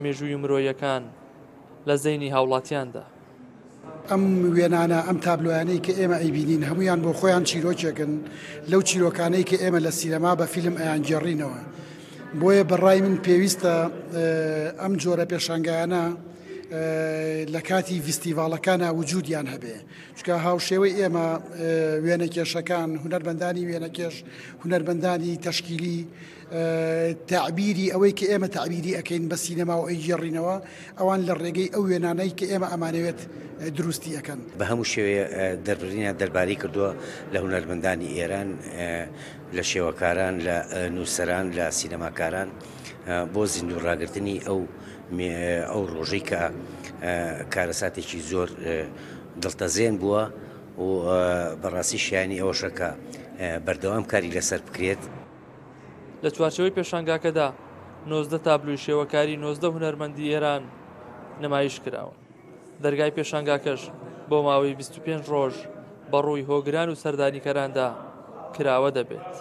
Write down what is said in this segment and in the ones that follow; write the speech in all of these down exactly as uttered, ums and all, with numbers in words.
مێژووی مرۆیەکان لە زەینی هاوڵاتیاندا. ئەم وێنانە ئەم تابلۆیانەی کە ئێمە ئەیبینین هەمویان بۆ خۆیان چیرۆکێکن لەو چیرۆکانەی کە ئێمە لە سینەما بە فیلم ئەیان گێڕینەوە. بۆیە بەڕای من پێویستە ئەم جۆرە پێشانگایانە لە کاتی ڤیستیڤاڵەکانە وجودیان هەبێ، چکە هاوشێوەی ئێمە وێنەکێشەکان هونەربەندانی وێنەکێش هونەربەندانی تەشکیلی تعبیری ئەوەی کە ئێمە تعبیری ئەەکەین بە سینەما و ئەی گێڕینەوە ئەوان لە ڕێگەی ئەو وێنانەی کە ئێمە ئەمانەوێت دروستی ئەەکەن. بە هەموو شێوێ دەربڕینە دەرباری کردووە لە هونەربەندانی ئێران، لە شێوەکاران، لە نووسەران، لە سینەماکاران بۆ زیندوو ڕاگررتنی ئەو ئەو ڕۆژەی کە کارەساتێکی زۆر دڵتەزێن بووە و بەڕاستی شایانی ئەوەشەکە بەردەوام کاری لەسەر بکرێت. لە چوارچەوەی پێشانگاکەدا نۆزدە تابلوی شێوەکاری نۆزدە هونەرمەندی ئێران نمایش کراوە. دەرگای پێشانگاکەش بۆ ماوەی بیست و پێنج ڕۆژ بەڕووی هۆگران و سەردانیکەراندا کراوە دەبێت.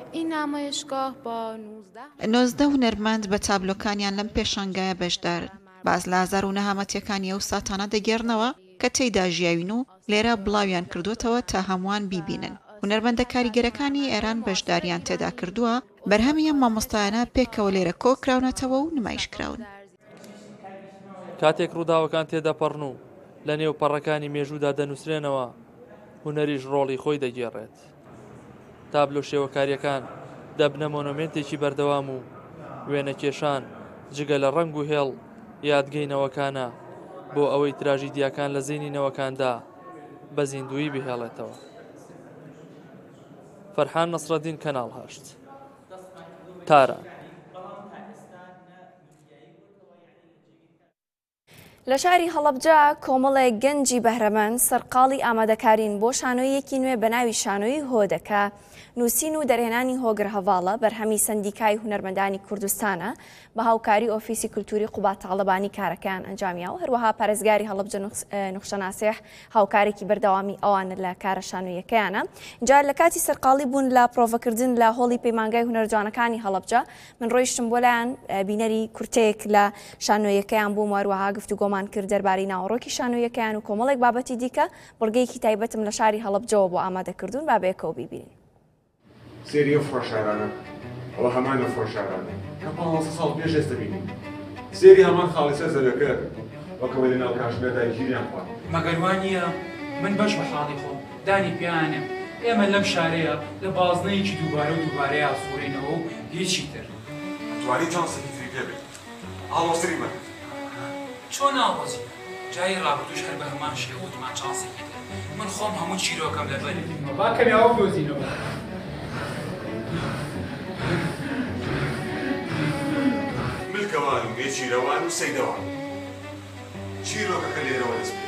نۆزدە هونەرمەند بە تابلۆکانیان لەم پێشانگایە بەشدارن. باز لە هەزار و نەهامەتیەکانی ئەو ساتانە دەگێڕنەوە کە تێیدا ژیاوین و لێرە بڵاویان کردوێتەوە تا هەمووان بیبینن. هونەرمەندە کاریگەرەکانی ئێران بەشداریان تێدا کردووە، بەرهەمی ئەم مامۆستایانە پێکەوە لێرە کۆکراونەتەوە و نمایش کراون. کاتێک ڕووداوەکان تێدەپەڕن و لە نێو پەڕەکانی مێژوودا دەنووسرێنەوە، هونەریش ڕۆڵی خۆی دەگێڕێت. تابلۆ شێوەکاریەکان دەبنە مۆنۆمنتێکی بەردەوام و وێنەکێشان جگە لە ڕنگ و هێڵ یادگەینەوەکانە بۆ ئەوەی تراژیدیاکان لە زینینەوەکاندا بە زیندوی بهێڵێتەوە. فەرحان نەسرەدین، کەناڵ هەشت، تاران. لە شاری هەڵەبجە کۆمەڵێک گەنجی بەهرەمەند سەرقاڵی ئامادەکارین بۆ شانۆیەکی نوێ بە ناوی شانۆی هۆدەکە. نووسین و دەرهێنانی هۆگر هەڤاڵە بەرهەمی سەندیکای هونەرمەندانی کوردستانە بە هاوکاری ئۆفیسی کولتوری قوبات تاڵەبانی کارەکەیان ئەنجامیا و هەروەها پارێزگاری هەڵەبجە نوخشەناسیح هاوکارێکی بەردەوامی ئەوانە لە کارە شانۆیەکەیانە. جا لە کاتی سەرقاڵی بوون لە پرۆڤەکردن لە هۆڵی پەیمانگای هونەرجوانەکانی هەڵەبجە من ڕۆیشتم بۆ لایەن بینەری کورتەیەک لە شانۆیەکەیان بووم، وەروەها گفتوگۆمان کرد دەربارەی ناوەڕۆکی شانۆیەکەیان و کۆمەڵێک بابەتی دیکە. بڕگەیەکی تایبەتم لە شاری هەڵەبجەوە بۆ ئامادەکردوون، با بەیەکەوە بیبینین. سێریە فڕۆشارانە ئەوە هەمانە فڕۆشارانە کە پانزە ساڵ پێش ئێستا بینیم. سێری هەمان خاڵیسە زەرەکە وەکەوە لە ناو کاشمێردا گیریان خوارد. مەگەر وان نییە من بەش بە حاڵی خۆم دانی پیانێ ئێمە لەم شارەیە لە بازنەیەکی دووبارە و دووبارەیە ئاسوورینەوە و هیچی تر. ئەتوانی چانسێکی تری پێ بێت. ئاڵۆستری من. چۆن ئاڵۆزی؟ جای ڕابردووش هەر بە هەمان شێوە وتمان چانسێکی تر. من خۆم هەموو چیرۆکەم لەبەرێ. با کەمیاوە بدۆزینەوە. ملکەوان و بێچیرەوان و سەیدەوان چیرۆکەکە لێرەوە دەست